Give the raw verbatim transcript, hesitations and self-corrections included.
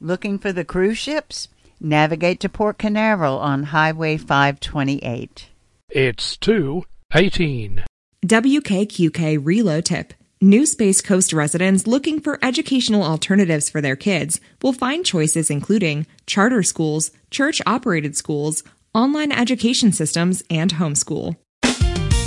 Looking for the cruise ships? Navigate to Port Canaveral on Highway five twenty-eight. It's two eighteen. W K Q K Reload Tip. New Space Coast residents looking for educational alternatives for their kids will find choices including charter schools, church-operated schools, online education systems, and homeschool.